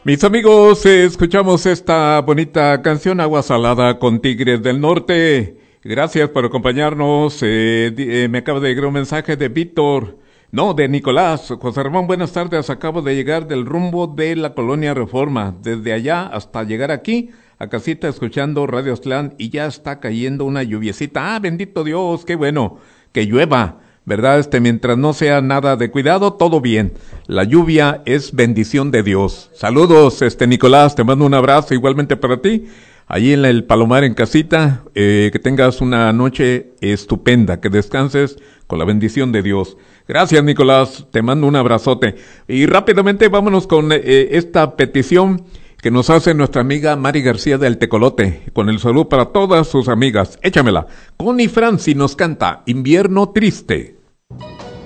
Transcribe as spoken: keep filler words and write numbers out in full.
Mis amigos, eh, escuchamos esta bonita canción, Agua Salada con Tigres del Norte. Gracias por acompañarnos. Eh, eh, me acaba de llegar un mensaje de Víctor, no, de Nicolás. José Ramón, buenas tardes. Acabo de llegar del rumbo de la Colonia Reforma. Desde allá hasta llegar aquí, a casita, escuchando Radio Aztlán, y ya está cayendo una lluviecita. Ah, bendito Dios, qué bueno que llueva, ¿verdad? Este, mientras no sea nada de cuidado, todo bien. La lluvia es bendición de Dios. Saludos, este Nicolás, te mando un abrazo igualmente para ti. Allí en el Palomar en casita, eh, que tengas una noche estupenda, que descanses con la bendición de Dios. Gracias, Nicolás, te mando un abrazote. Y rápidamente vámonos con eh, esta petición que nos hace nuestra amiga Mari García del Tecolote, con el saludo para todas sus amigas. Échamela. Connie Franci nos canta Invierno Triste.